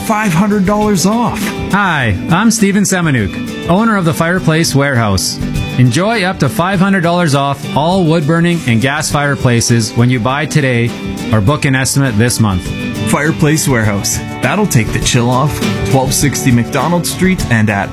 $500 off. Hi, I'm Steven Semenuk, owner of the Fireplace Warehouse. Enjoy up to $500 off all wood-burning and gas fireplaces when you buy today or book an estimate this month. Fireplace Warehouse. That'll take the chill off. 1260 McDonald Street and at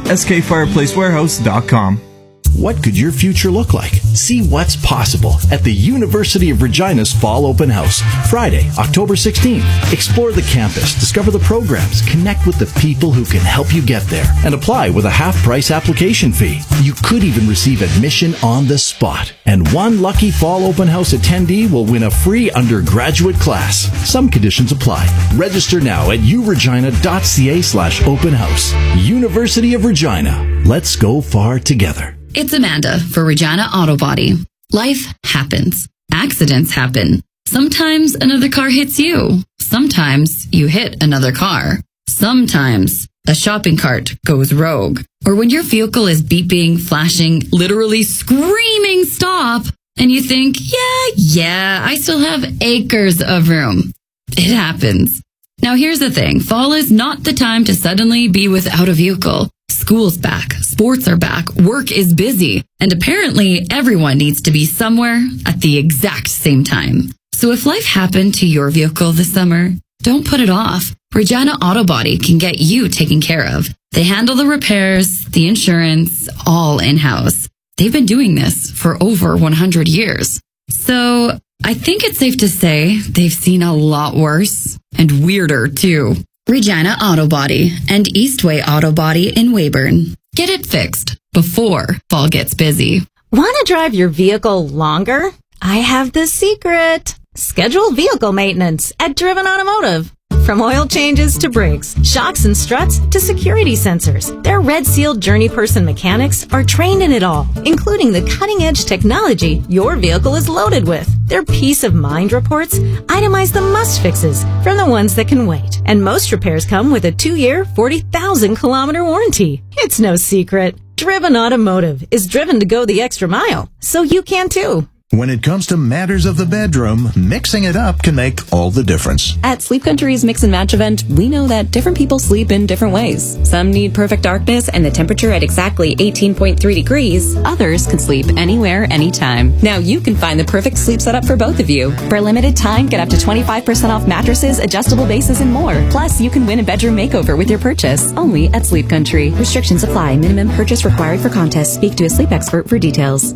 skfireplacewarehouse.com. What could your future look like? See what's possible at the University of Regina's Fall Open House, Friday, October 16th. Explore the campus, discover the programs, connect with the people who can help you get there, and apply with a half-price application fee. You could even receive admission on the spot. And one lucky Fall Open House attendee will win a free undergraduate class. Some conditions apply. Register now at uregina.ca/open house. University of Regina. Let's go far together. It's Amanda for Regina Auto Body. Life happens. Accidents happen. Sometimes another car hits you. Sometimes you hit another car. Sometimes a shopping cart goes rogue. Or when your vehicle is beeping, flashing, literally screaming stop, and you think, yeah, I still have acres of room. It happens. Now here's the thing. Fall is not the time to suddenly be without a vehicle. School's back, sports are back, work is busy, and apparently everyone needs to be somewhere at the exact same time. So if life happened to your vehicle this summer, don't put it off. Regina Auto Body can get you taken care of. They handle the repairs, the insurance, all in-house. They've been doing this for over 100 years. So I think it's safe to say they've seen a lot worse and weirder too. Regina Auto Body and Eastway Auto Body in Weyburn. Get it fixed before fall gets busy. Want to drive your vehicle longer? I have the secret. Schedule vehicle maintenance at Driven Automotive. From oil changes to brakes, shocks and struts to security sensors, their Red Seal Journey Person mechanics are trained in it all, including the cutting-edge technology your vehicle is loaded with. Their peace of mind reports itemize the must fixes from the ones that can wait. And most repairs come with a 2-year, 40,000-kilometer warranty. It's no secret. Driven Automotive is driven to go the extra mile, so you can too. When it comes to matters of the bedroom, mixing it up can make all the difference. At Sleep Country's Mix and Match event, we know that different people sleep in different ways. Some need perfect darkness and the temperature at exactly 18.3 degrees. Others can sleep anywhere, anytime. Now you can find the perfect sleep setup for both of you. For a limited time, get up to 25% off mattresses, adjustable bases, and more. Plus, you can win a bedroom makeover with your purchase. Only at Sleep Country. Restrictions apply. Minimum purchase required for contest. Speak to a sleep expert for details.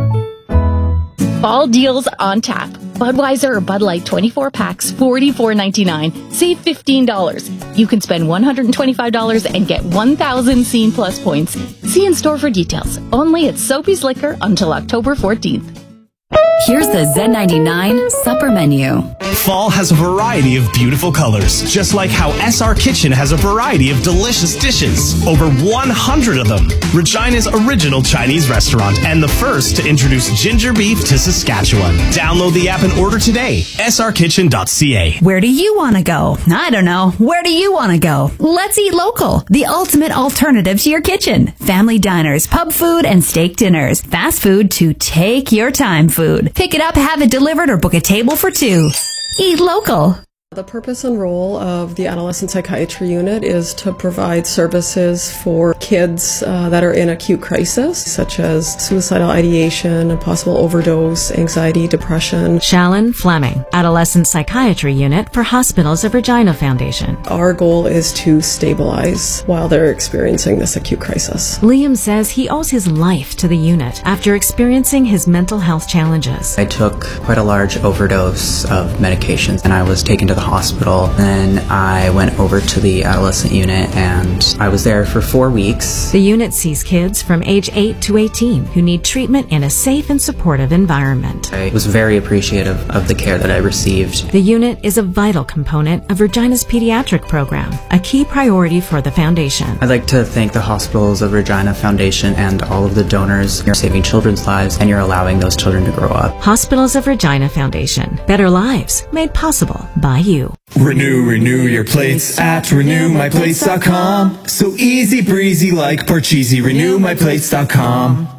Fall deals on tap. Budweiser or Bud Light 24 packs, $44.99. Save $15. You can spend $125 and get 1,000 Scene Plus points. See in store for details. Only at Soapy's Liquor until October 14th. Here's the Z99 supper menu. Fall has a variety of beautiful colors, just like how SR Kitchen has a variety of delicious dishes. Over 100 of them. Regina's original Chinese restaurant and the first to introduce ginger beef to Saskatchewan. Download the app and order today. srkitchen.ca. Where do you want to go? I don't know. Where do you want to go? Let's eat local. The ultimate alternative to your kitchen. Family diners, pub food, and steak dinners. Fast food to take your time food. Pick it up, have it delivered, or book a table for two. Eat local. The purpose and role of the Adolescent Psychiatry Unit is to provide services for kids that are in acute crisis, such as suicidal ideation, a possible overdose, anxiety, depression. Shalyn Fleming, Adolescent Psychiatry Unit for Hospitals of Regina Foundation. Our goal is to stabilize while they're experiencing this acute crisis. Liam says he owes his life to the unit after experiencing his mental health challenges. I took quite a large overdose of medications and I was taken to the hospital. Then I went over to the adolescent unit and I was there for 4 weeks. The unit sees kids from age 8 to 18 who need treatment in a safe and supportive environment. I was very appreciative of the care that I received. The unit is a vital component of Regina's pediatric program, a key priority for the foundation. I'd like to thank the Hospitals of Regina Foundation and all of the donors. You're saving children's lives and you're allowing those children to grow up. Hospitals of Regina Foundation. Better lives made possible by you. Renew your plates at renewmyplates.com. So easy breezy like Parcheesi. Renewmyplates.com.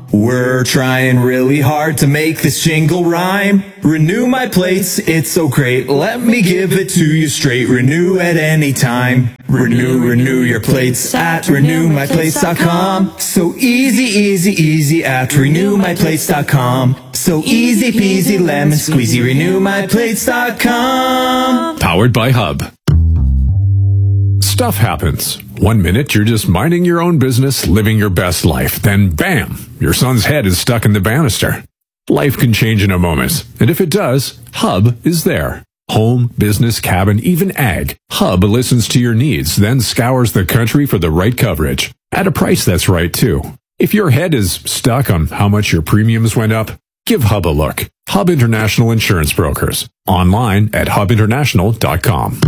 We're trying really hard to make this jingle rhyme. Renew my plates, it's so great. Let me give it to you straight. Renew at any time. Renew your plates at renewmyplates.com. So easy at renewmyplates.com. So easy peasy lemon squeezy, renewmyplates.com. Powered by Hub. Stuff happens. 1 minute you're just minding your own business, living your best life. Then bam, your son's head is stuck in the banister. Life can change in a moment. And if it does, Hub is there. Home, business, cabin, even ag. Hub listens to your needs, then scours the country for the right coverage. At a price that's right, too. If your head is stuck on how much your premiums went up, give Hub a look. Hub International Insurance Brokers. Online at hubinternational.com.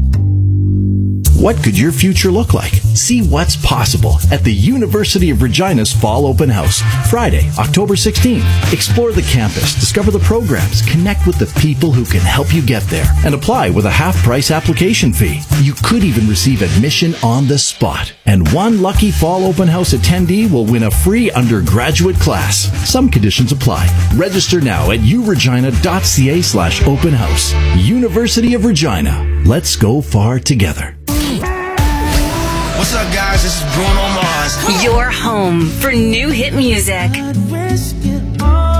What could your future look like? See what's possible at the University of Regina's Fall Open House, Friday, October 16th. Explore the campus, discover the programs, connect with the people who can help you get there, and apply with a half-price application fee. You could even receive admission on the spot. And one lucky Fall Open House attendee will win a free undergraduate class. Some conditions apply. Register now at uregina.ca/open house. University of Regina. Let's go far together. What's up, guys? This is Bruno Mars. Your home for new hit music.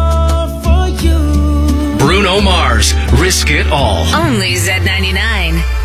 Bruno Mars, Risk It All. Only Z99.